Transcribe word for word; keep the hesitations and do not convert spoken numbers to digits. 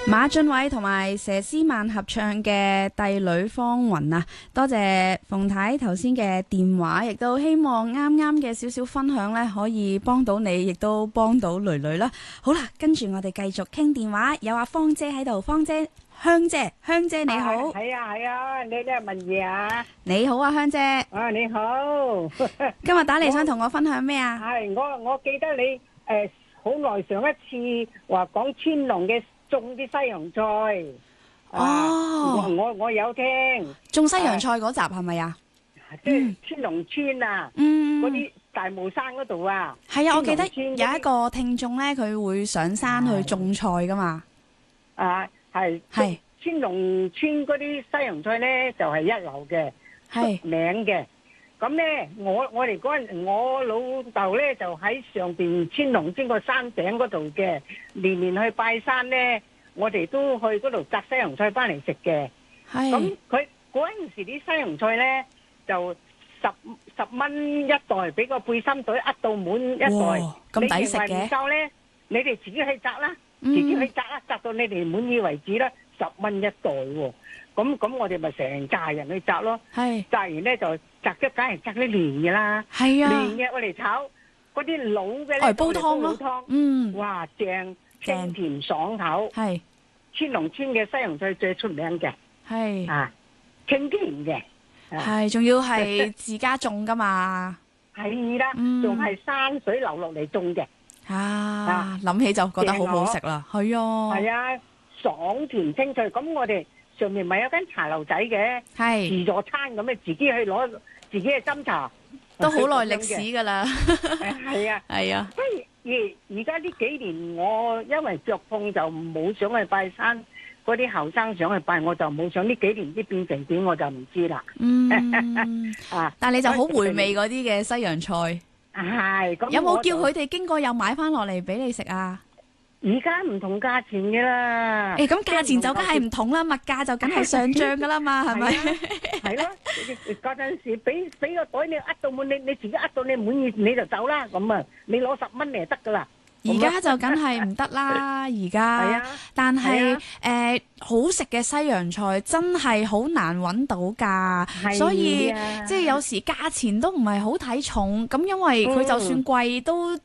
馬浚偉同埋佘詩曼合唱嘅《帝女芳雲》啊，多謝馮太頭先嘅電話，亦都希望啱啱嘅少少分享呢，可以幫到你，亦都幫到囡囡啦。好啦，跟住我哋繼續傾電話，有阿芳姐喺度，芳姐，香姐，香姐你好。 係啊係啊，你都係問嘢啊？ 你好啊，香姐。 啊你好。 今日打嚟想同我分享咩啊？ 係我我記得你誒好耐上一次話講川龍嘅。種啲西洋菜哦， 我我我有聽種西洋菜嗰集係咪啊？ 即係川龍村啊， 嗯， 嗰啲大帽山嗰度啊。 係啊，我記得有一個聽眾咧，佢會上山去種菜噶嘛。 啊，係係川龍村嗰啲西洋菜咧，就係一流嘅，出名嘅。咁咧，我我哋嗰陣，我老豆咧就喺上邊川龍村個山頂嗰度嘅，年年去拜山咧，我哋都去嗰度摘西洋菜翻嚟食嘅。係。咁佢嗰陣時啲西洋菜咧，就十十蚊一袋，俾個背心袋呃到滿一袋。哇！咁抵食嘅。你認為唔夠咧？你哋自己去摘啦，自己去摘啦，摘到你哋滿意為止啦，十蚊一袋喎。咁咁我哋咪成家人去摘咯。係。摘完咧就。摘咗梗係摘啲嫩嘅啦，係啊，嫩嘅我嚟炒，嗰啲老嘅咧煲湯咯，嗯，哇正，清甜爽口，係川龍村嘅西洋菜最出名嘅，係啊，清甜嘅，係仲要係自家種噶嘛，係啦，仲係山水流落嚟種嘅，啊，諗起就覺得好好食啦，係啊，係啊，爽甜清脆，咁我哋上面咪有間茶樓仔嘅，係自助餐咁啊，自己去攞。自己嘅斟茶都好耐歷史噶啦，係啊，係啊。不如而而家呢幾年，我因為腳痛就冇想去拜山，嗰啲後生想去拜，我就冇想。呢幾年啲變成點，我就唔知啦。嗯，啊，但係你就好回味嗰啲嘅西洋菜。係，咁有冇叫佢哋經過又買翻落嚟俾你食啊？而家唔同價錢嘅啦，誒咁價錢就梗係唔同啦，物價就梗係上漲噶啦嘛，係咪？係咯，嗰陣時俾俾個袋你呃到滿，你你自己呃到你滿意你就走啦，咁啊，你攞十蚊你就得噶啦。而家就梗係唔得啦，而家，但係誒好食嘅西洋菜真係好難揾到㗎，所以即係有時價錢都唔係好睇重，咁因為佢就算貴都。